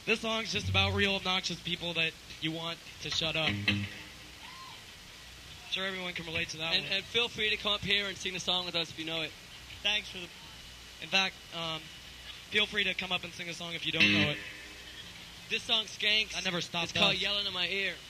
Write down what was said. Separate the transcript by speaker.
Speaker 1: This song's just about real obnoxious people that you want to shut up. I'm sure everyone can relate to that one.
Speaker 2: And feel free to come up here and sing the song with us if you know it.
Speaker 1: Thanks for the... In fact, feel free to come up and sing a song if you don't know it.
Speaker 2: This song skanks.
Speaker 1: I never stopped.
Speaker 2: It's called Yelling in My Ear.